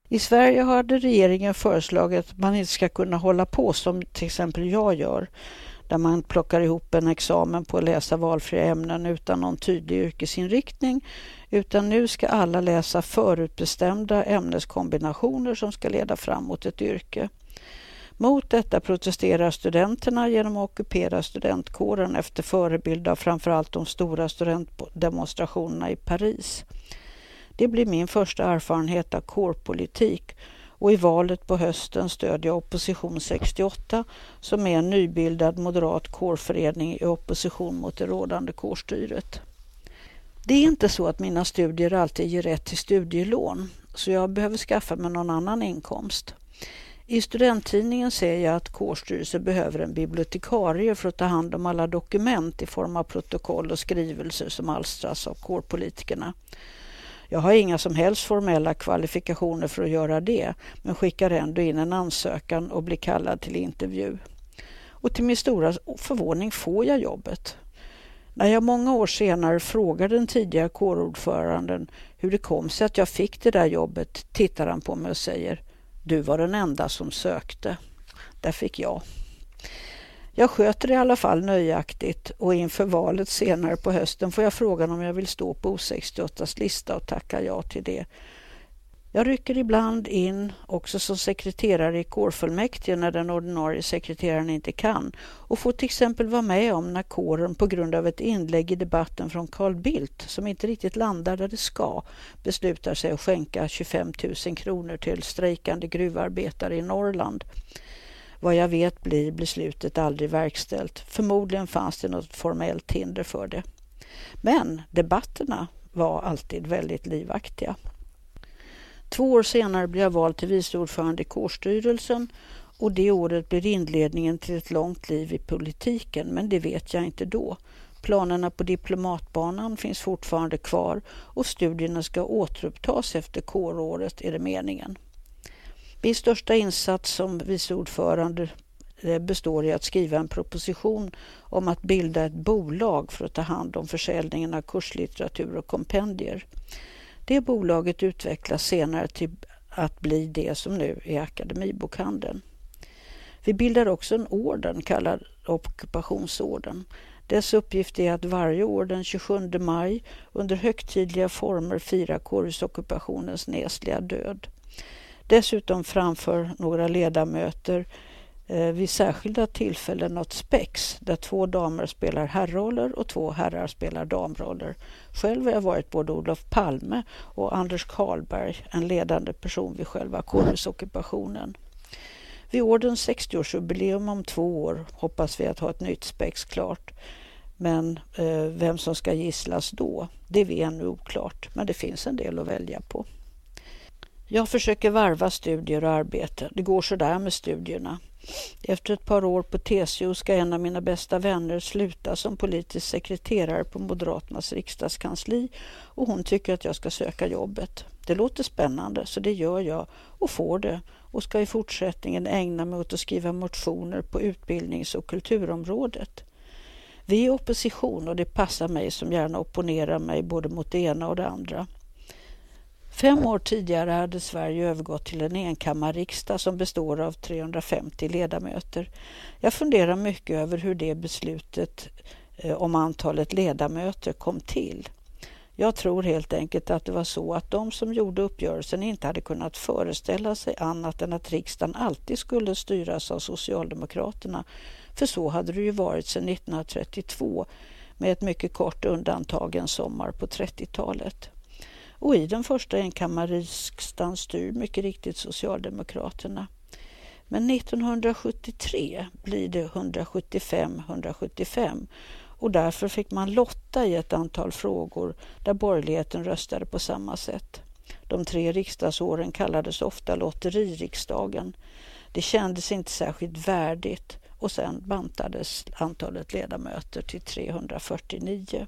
I Sverige hade regeringen föreslagit att man inte ska kunna hålla på som till exempel jag gör, där man plockar ihop en examen på att läsa valfria ämnen utan någon tydlig yrkesinriktning, utan nu ska alla läsa förutbestämda ämneskombinationer som ska leda fram mot ett yrke. Mot detta protesterar studenterna genom att ockupera studentkåren efter förebild av framförallt de stora studentdemonstrationerna i Paris. Det blir min första erfarenhet av kårpolitik, och i valet på hösten stödjer jag Opposition 68 som är en nybildad moderat kårförening i opposition mot det rådande kårstyret. Det är inte så att mina studier alltid ger rätt till studielån, så jag behöver skaffa mig någon annan inkomst. I studenttidningen säger jag att kårstyrelsen behöver en bibliotekarie för att ta hand om alla dokument i form av protokoll och skrivelser som alstras av kårpolitikerna. Jag har inga som helst formella kvalifikationer för att göra det, men skickar ändå in en ansökan och blir kallad till intervju. Och till min stora förvåning får jag jobbet. När jag många år senare frågade den tidigare kårordföranden hur det kom sig att jag fick det där jobbet, tittar han på mig och säger: "Du var den enda som sökte." Där fick jag. Jag sköter det i alla fall nöjaktigt, och inför valet senare på hösten får jag frågan om jag vill stå på O68s lista och tacka ja till det. Jag rycker ibland in också som sekreterare i kårfullmäktige när den ordinarie sekreteraren inte kan, och får till exempel vara med om när kåren på grund av ett inlägg i debatten från Carl Bildt, som inte riktigt landar där det ska, beslutar sig att skänka 25 000 kronor till strejkande gruvarbetare i Norrland. Vad jag vet blir beslutet aldrig verkställt. Förmodligen fanns det något formellt hinder för det. Men debatterna var alltid väldigt livaktiga. 2 år senare blev jag vald till vice ordförande i kårstyrelsen, och det året blir inledningen till ett långt liv i politiken, men det vet jag inte då. Planerna på diplomatbanan finns fortfarande kvar, och studierna ska återupptas efter kåråret, är det meningen. Min största insats som vice ordförande består i att skriva en proposition om att bilda ett bolag för att ta hand om försäljningen av kurslitteratur och kompendier. Det bolaget utvecklas senare till att bli det som nu är Akademibokhandeln. Vi bildar också en orden kallad ockupationsorden. Dess uppgift är att varje år den 27 maj under högtidliga former fira kårhusockupationens nesliga död. Dessutom framför några ledamöter vid särskilda tillfällen något spex där 2 damer spelar herrroller och 2 herrar spelar damroller. Själv har jag varit både Olof Palme och Anders Carlberg, en ledande person vid själva kårhusockupationen. Vid ordens 60-årsjubileum om 2 år hoppas vi att ha ett nytt spex klart. Men vem som ska gisslas då, det är ännu oklart, men det finns en del att välja på. Jag försöker varva studier och arbete. Det går så där med studierna. Efter ett par år på TCO ska en av mina bästa vänner sluta som politisk sekreterare på Moderaternas riksdagskansli, och hon tycker att jag ska söka jobbet. Det låter spännande, så det gör jag och får det, och ska i fortsättningen ägna mig åt att skriva motioner på utbildnings- och kulturområdet. Vi är opposition, och det passar mig som gärna opponerar mig både mot det ena och det andra. 5 år tidigare hade Sverige övergått till en enkammarriksdag som består av 350 ledamöter. Jag funderar mycket över hur det beslutet om antalet ledamöter kom till. Jag tror helt enkelt att det var så att de som gjorde uppgörelsen inte hade kunnat föreställa sig annat än att riksdagen alltid skulle styras av Socialdemokraterna. För så hade det ju varit sedan 1932 med ett mycket kort undantag en sommar på 30-talet. Och i den första enkammarriksdagen styr mycket riktigt Socialdemokraterna. Men 1973 blir det 175-175, och därför fick man lotta i ett antal frågor där borgerligheten röstade på samma sätt. De 3 riksdagsåren kallades ofta lotteririksdagen. Det kändes inte särskilt värdigt, och sen bantades antalet ledamöter till 349.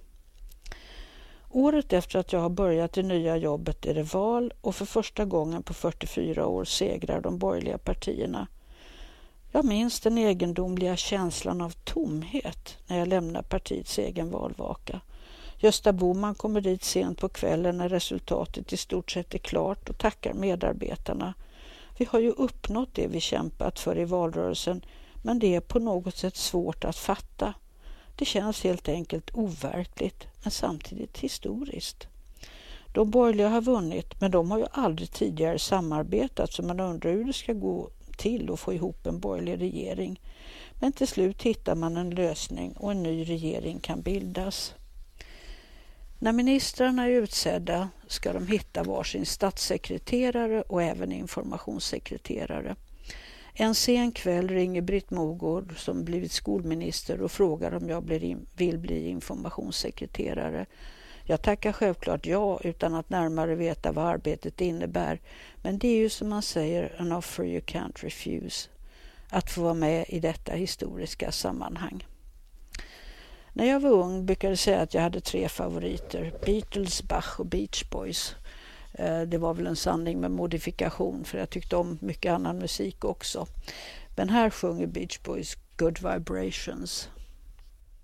Året efter att jag har börjat det nya jobbet är det val, och för första gången på 44 år segrar de borgerliga partierna. Jag minns den egendomliga känslan av tomhet när jag lämnar partiets egen valvaka. Gösta Bohman kommer dit sent på kvällen när resultatet i stort sett är klart och tackar medarbetarna. Vi har ju uppnått det vi kämpat för i valrörelsen, men det är på något sätt svårt att fatta. Det känns helt enkelt overkligt, men samtidigt historiskt. De borgerliga har vunnit, men de har ju aldrig tidigare samarbetat, så man undrar hur det ska gå till att få ihop en borgerlig regering. Men till slut hittar man en lösning och en ny regering kan bildas. När ministrarna är utsedda ska de hitta varsin statssekreterare och även informationssekreterare. En sen kväll ringer Britt Mogård som blivit skolminister och frågar om jag vill bli informationssekreterare. Jag tackar självklart ja utan att närmare veta vad arbetet innebär. Men det är ju som man säger, an offer you can't refuse. Att få vara med i detta historiska sammanhang. När jag var ung brukade jag säga att jag hade 3 favoriter. Beatles, Bach och Beach Boys. Det var väl en sanning med modifikation för jag tyckte om mycket annan musik också. Men här sjunger Beach Boys Good Vibrations.